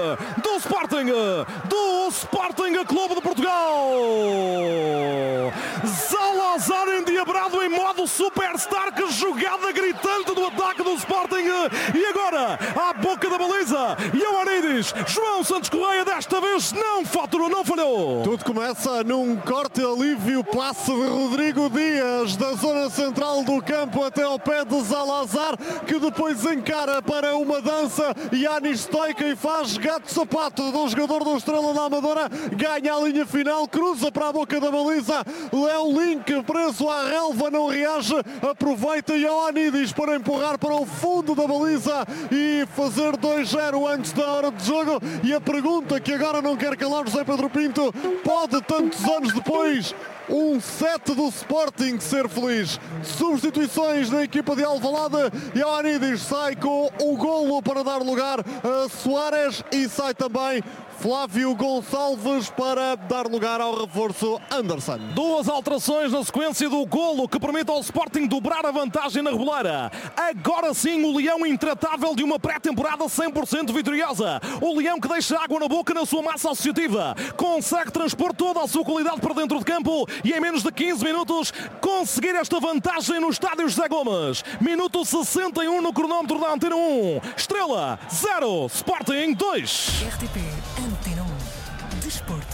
do Sporting Clube de Portugal. Salazar endiabrado em modo superstar, que jogada gritante do ataque do Sporting. E agora, à boca da baliza, Ioannidis, João Santos Correia desta vez não faturou, não falhou. Tudo começa num corte alívio, passe de Rodrigo Dias, da zona central do campo até ao pé de Salazar, que depois encara para uma dança Yanis Stoica e faz gato-sapato do jogador do Estrela da Amadora, ganha a linha final, cruza para a boca da baliza, Léo Link preso à relva, não reage, aproveita Ioannidis para empurrar para o fundo da baliza e fazer 2-0 antes da hora de jogo. E a pergunta que agora não quer calar José Pedro Pinto: pode tantos anos depois um 7 do Sporting ser feliz? Substituições na equipa de Alvalade. Ioannidis sai com o golo para dar lugar a Soares e sai também Flávio Gonçalves para dar lugar ao reforço Anderson. Duas alterações na sequência do golo que permite ao Sporting dobrar a vantagem na Reboleira. Agora sim o Leão intratável de uma pré-temporada 100% vitoriosa. O Leão que deixa água na boca na sua massa associativa. Consegue transpor toda a sua qualidade para dentro de campo e em menos de 15 minutos conseguir esta vantagem no estádio José Gomes. Minuto 61 no cronómetro da Antena 1. Estrela 0, Sporting 2. RTP Antena 1 Desporto.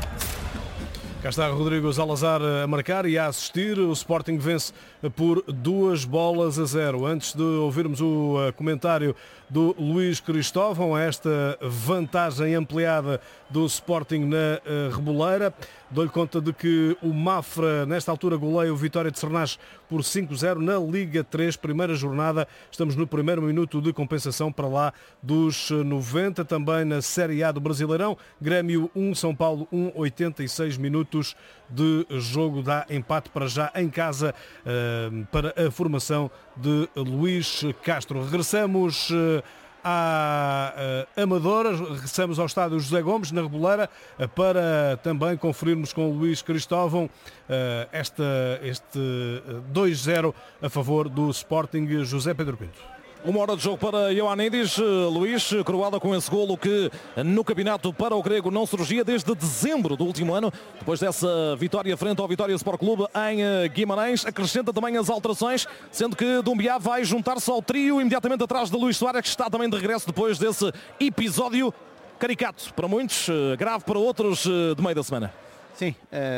Cá está Rodrigo Salazar a marcar e a assistir. O Sporting vence por 2-0. Antes de ouvirmos o comentário do Luís Cristóvão a esta vantagem ampliada do Sporting na Reboleira, dou-lhe conta de que o Mafra, nesta altura, goleia o Vitória de Sernás por 5-0 na Liga 3, primeira jornada. Estamos no primeiro minuto de compensação para lá dos 90. Também na Série A do Brasileirão, Grêmio 1, São Paulo 1, 86 minutos de jogo. Dá empate para já em casa para a formação de Luís Castro. Regressamos à Amadora, regressamos ao estádio José Gomes, na Reboleira, para também conferirmos com o Luís Cristóvão este 2-0 a favor do Sporting. José Pedro Pinto. Uma hora de jogo para Ioannidis, Luís, coroada com esse golo que no campeonato para o grego não surgia desde dezembro do último ano, depois dessa vitória frente ao Vitória Sport Clube em Guimarães. Acrescenta também as alterações, sendo que Doumbia vai juntar-se ao trio imediatamente atrás de Luís Soares, que está também de regresso depois desse episódio caricato para muitos, grave para outros, de meio da semana. Sim,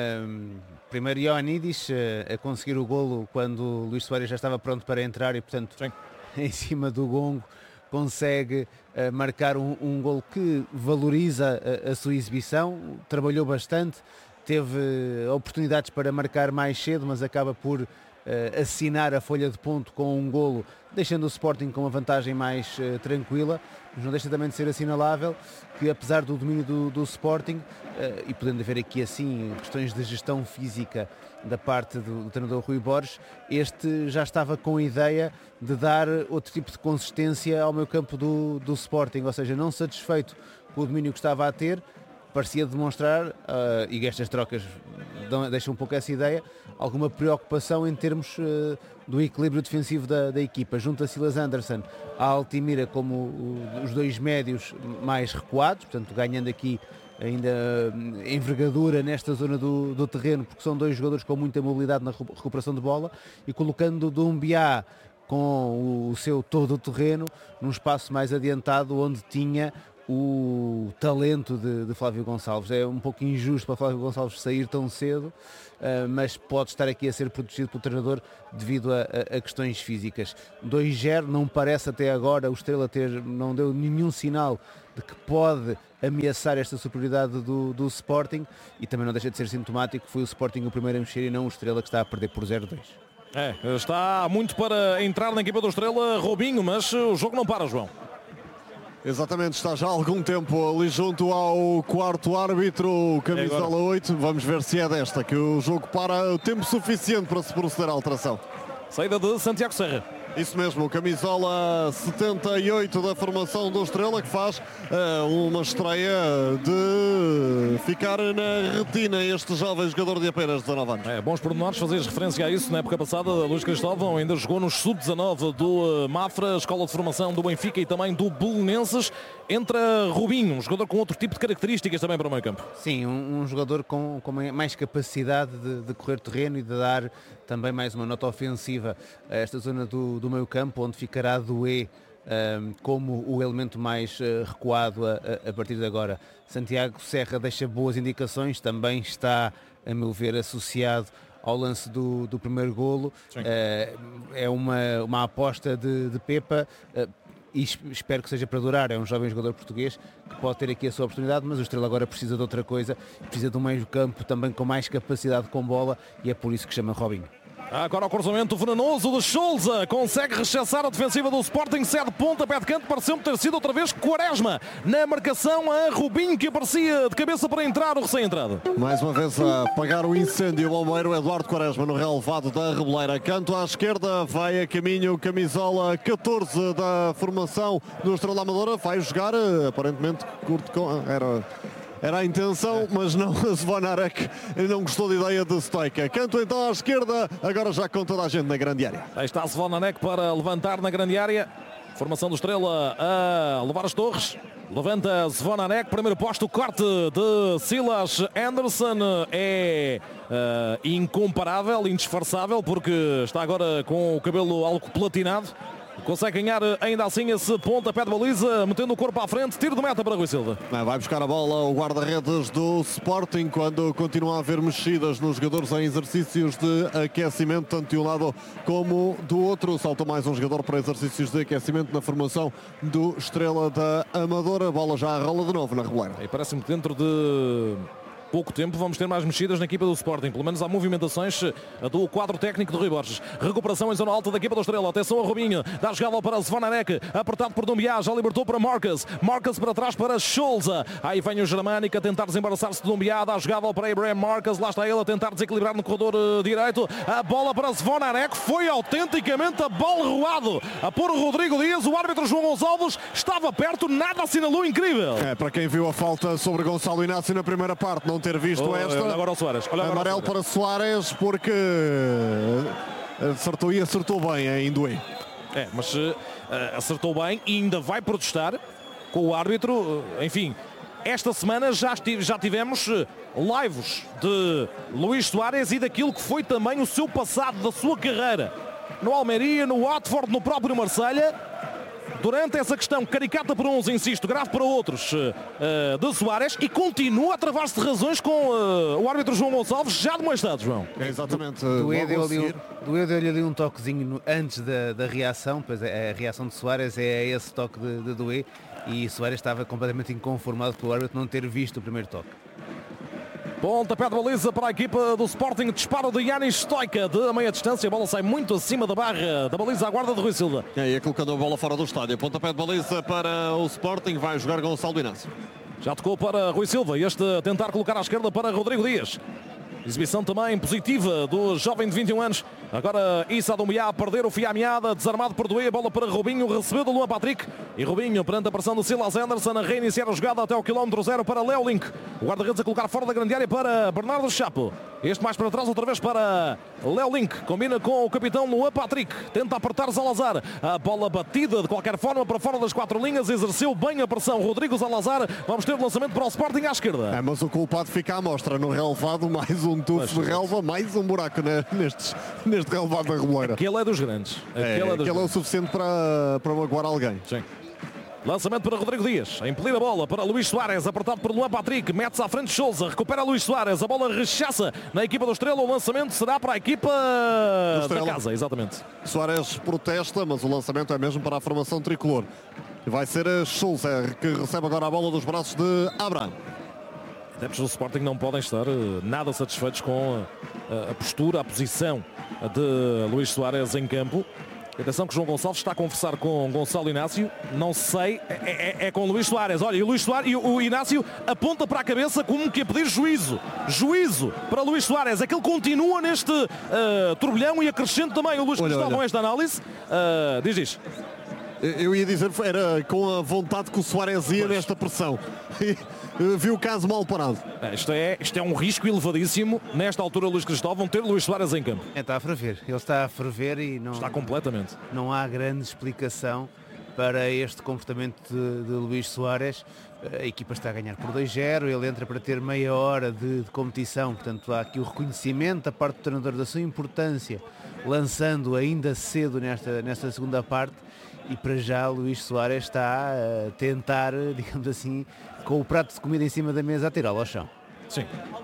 primeiro Ioannidis a conseguir o golo quando Luís Soares já estava pronto para entrar e, portanto, sim, em cima do gongo consegue marcar um golo que valoriza a sua exibição. Trabalhou bastante, teve oportunidades para marcar mais cedo, mas acaba por assinar a folha de ponto com um golo, deixando o Sporting com uma vantagem mais tranquila. Mas não deixa também de ser assinalável que, apesar do domínio do Sporting, e podendo haver aqui assim questões de gestão física da parte do treinador Rui Borges, este já estava com a ideia de dar outro tipo de consistência ao meio campo do Sporting, ou seja, não satisfeito com o domínio que estava a ter, parecia demonstrar, e estas trocas deixam um pouco essa ideia, alguma preocupação em termos do equilíbrio defensivo da equipa. Junta Silas Anderson a Altimira como os dois médios mais recuados, portanto ganhando aqui ainda envergadura nesta zona do terreno, porque são dois jogadores com muita mobilidade na recuperação de bola, e colocando Doumbia com o seu todo o terreno num espaço mais adiantado, onde tinha o talento de Flávio Gonçalves. É um pouco injusto para Flávio Gonçalves sair tão cedo, mas pode estar aqui a ser protegido pelo treinador devido a questões físicas. 2-0, não parece até agora o Estrela não deu nenhum sinal de que pode ameaçar esta superioridade do Sporting, e também não deixa de ser sintomático que foi o Sporting o primeiro a mexer e não o Estrela, que está a perder por 0-2. Está muito para entrar na equipa do Estrela, Robinho, mas o jogo não para, João. Exatamente, está já há algum tempo ali junto ao quarto árbitro, camisola 8. Vamos ver se é desta que o jogo para o tempo suficiente para se proceder à alteração. Saída de Santiago Serra. Isso mesmo, camisola 78 da formação do Estrela, que faz uma estreia de ficar na retina este jovem jogador de apenas 19 anos. Bons pormenores, fazias referência a isso na época passada. Luís Cristóvão ainda jogou nos sub-19 do Mafra, escola de formação do Benfica e também do Belenenses. Entra Rubinho, um jogador com outro tipo de características também para o meio campo. Sim, um jogador com mais capacidade de correr terreno e de dar também mais uma nota ofensiva a esta zona do meio campo, onde ficará Doué como o elemento mais recuado a partir de agora. Santiago Serra deixa boas indicações, também está, a meu ver, associado ao lance do primeiro golo. É uma aposta de Pepa, e espero que seja para durar. É um jovem jogador português que pode ter aqui a sua oportunidade, mas o Estrela agora precisa de outra coisa, precisa de um meio campo também com mais capacidade com bola, e é por isso que chama Robinho. Agora o cruzamento venenoso de Sousa, consegue rechaçar a defensiva do Sporting, cede pontapé de canto, pareceu-me ter sido outra vez Quaresma na marcação a Rubinho, que aparecia de cabeça para entrar o recém-entrado. Mais uma vez a apagar o incêndio, o bombeiro Eduardo Quaresma no relevado da Reboleira. Canto à esquerda, vai a caminho, camisola 14 da formação do Estrela Amadora, vai jogar, aparentemente curto com... Era a intenção, mas não, a Zvonarek não gostou da ideia de Stoica. Canto então à esquerda, agora já com toda a gente na grande área. Aí está Zvonarek para levantar na grande área. Formação do Estrela a levar as torres. Levanta Zvonarek, primeiro posto, corte de Silas Anderson é incomparável, indisfarçável, porque está agora com o cabelo algo platinado. Consegue ganhar ainda assim esse pontapé de baliza, metendo o corpo à frente, tiro de meta para Rui Silva. Vai buscar a bola o guarda-redes do Sporting quando continua a haver mexidas nos jogadores em exercícios de aquecimento, tanto de um lado como do outro. Salta mais um jogador para exercícios de aquecimento na formação do Estrela da Amadora. A bola já rola de novo na Reboleira. E parece-me que dentro de pouco tempo vamos ter mais mexidas na equipa do Sporting, pelo menos há movimentações do quadro técnico de Rui Borges. Recuperação em zona alta da equipa do Estrela, atenção a Rubinho, dá a jogada para Zvonarek, apertado por Dumbiá, já libertou para Marcus para trás para Sousa, aí vem o Germânico a tentar desembaraçar-se de Dumbiá, dá a jogada para Abraham Marcus, lá está ele a tentar desequilibrar no corredor direito, a bola para Zvonarek, foi autenticamente a bola roado, a pôr o Rodrigo Dias, o árbitro João Gonçalves estava perto, nada assinalou, incrível. Para quem viu a falta sobre Gonçalo Inácio na primeira parte, não ter visto esta. Olha agora o Soares. Amarelo para Soares, porque acertou e acertou bem em Doué. Mas acertou bem e ainda vai protestar com o árbitro. Enfim, esta semana já tivemos lives de Luís Soares e daquilo que foi também o seu passado, da sua carreira no Almeria, no Watford, no próprio Marselha. Durante essa questão caricata para uns, insisto, grave para outros, de Soares, e continua a travar-se de razões com o árbitro João Gonçalves, já demonstrado, João. Exatamente. Doué deu-lhe ali um toquezinho antes da reação, pois a reação de Soares é esse toque de Doué, e Soares estava completamente inconformado pelo árbitro não ter visto o primeiro toque. Pontapé de baliza para a equipa do Sporting, disparo de Yanis Stoica de meia distância, a bola sai muito acima da barra da baliza à guarda de Rui Silva. E aí colocando a bola fora do estádio, pontapé de baliza para o Sporting, vai jogar Gonçalo Inácio. Já tocou para Rui Silva, este a tentar colocar à esquerda para Rodrigo Dias. Exibição também positiva do jovem de 21 anos. Agora Issa Doumbia a perder o fio à meada, desarmado por Doué, bola para Rubinho, recebeu do Luan Patrick. E Rubinho, perante a pressão do Silas Anderson, a reiniciar a jogada até o quilómetro 0 para Léo Link. O guarda-redes a colocar fora da grande área para Bernardo Chapo. Este mais para trás, outra vez para Léo Link. Combina com o capitão Luan Patrick. Tenta apertar Salazar. A bola batida de qualquer forma para fora das 4 linhas. Exerceu bem a pressão Rodrigo Salazar. Vamos ter o lançamento para o Sporting à esquerda. Mas o culpado fica à mostra no relevado. Mais um tufo de relva, mais um buraco neste relevado da Reboleira. Aquele é dos grandes. Aquele é o suficiente para magoar alguém. Sim. Lançamento para Rodrigo Dias, a impedir a bola para Luís Soares, apertado por Luan Patrick, mete-se à frente de Sousa, recupera Luís Soares, a bola rechaça na equipa do Estrela, o lançamento será para a equipa da casa, exatamente. Soares protesta, mas o lançamento é mesmo para a formação tricolor. Vai ser a Sousa que recebe agora a bola dos braços de Abraham. Adeptos do Sporting não podem estar nada satisfeitos com a postura, a posição de Luís Soares em campo. Atenção que João Gonçalves está a conversar com Gonçalo Inácio. Não sei, é com Luís Soares. Olha, e o Luís Soares e o Inácio aponta para a cabeça como que a pedir juízo. Juízo para Luís Soares. É que ele continua neste turbilhão e acrescente também o Luís Cristóvão esta análise. Diz. Eu ia dizer, era com a vontade que o Soares ia nesta pressão. Viu o caso mal parado. Isto é um risco elevadíssimo, nesta altura, Luís Cristóvão, ter Luís Soares em campo. Está a ferver. Ele está a ferver e não... Está completamente. Não há grande explicação para este comportamento de Luís Soares. A equipa está a ganhar por 2-0, ele entra para ter meia hora de competição, portanto há aqui o reconhecimento da parte do treinador da sua importância, lançando ainda cedo nesta segunda parte. E para já Luís Soares está a tentar, digamos assim, com o prato de comida em cima da mesa, a tirá-lo ao chão. Sim.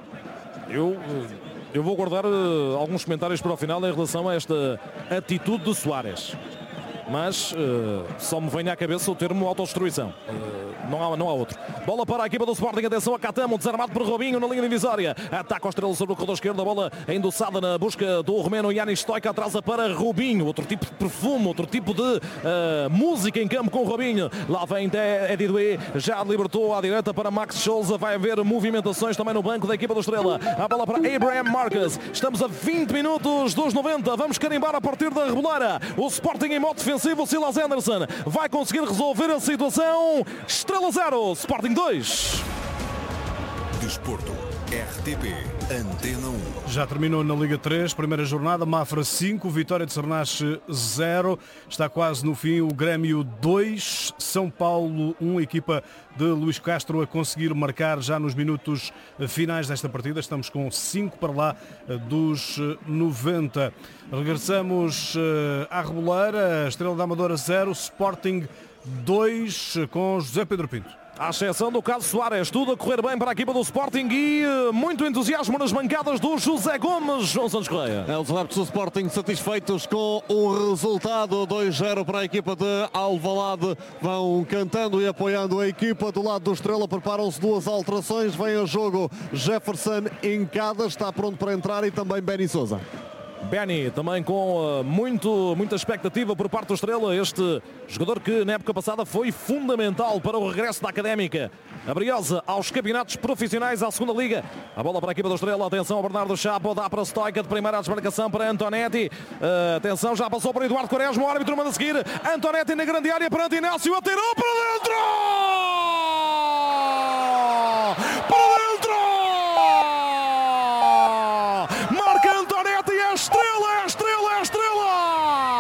Eu vou guardar alguns comentários para o final em relação a esta atitude de Soares. Mas só me vem à cabeça o termo autodestruição. Não há outro. Bola para a equipa do Sporting. Atenção a Catamo, desarmado por Robinho na linha divisória. Ataca o Estrela sobre o corredor esquerdo. A bola endossada na busca do romeno Yanis Stoica. Atrasa para Robinho. Outro tipo de perfume, outro tipo de música em campo com Robinho. Lá vem Eddie Doué. Já libertou à direita para Max Souza. Vai haver movimentações também no banco da equipa do Estrela. A bola para Abraham Marques. Estamos a 20 minutos dos 90. Vamos carimbar a partir da Reboleira. O Sporting em modo defensivo. O Silas Anderson vai conseguir resolver a situação. Estrela 0, Sporting 2. Desporto, RTP, Antena 1. Já terminou na Liga 3, primeira jornada, Mafra 5, Vitória de Sernache 0. Está quase no fim o Grêmio 2, São Paulo 1, equipa de Luís Castro a conseguir marcar já nos minutos finais desta partida. Estamos com 5 para lá dos 90. Regressamos à Reboleira, Estrela da Amadora 0, Sporting 2, com José Pedro Pinto. À exceção do caso Soares, tudo a correr bem para a equipa do Sporting e muito entusiasmo nas bancadas do José Gomes. João Santos Correia. Os adeptos do Sporting satisfeitos com o resultado. 2-0 para a equipa de Alvalade. Vão cantando e apoiando a equipa do lado do Estrela. Preparam-se duas alterações. Vem a jogo Jefferson Encada. Está pronto para entrar e também Benny Sousa. Benny também com muita expectativa por parte do Estrela, este jogador que na época passada foi fundamental para o regresso da Académica a Briosa aos campeonatos profissionais, à segunda liga. A bola para a equipa do Estrela, atenção ao Bernardo Chapo, dá para Stoica, de primeira desmarcação para Antonetti, atenção, já passou para Eduardo Quaresma, o árbitro manda seguir, Antonetti na grande área para Inácio, atirou para dentro!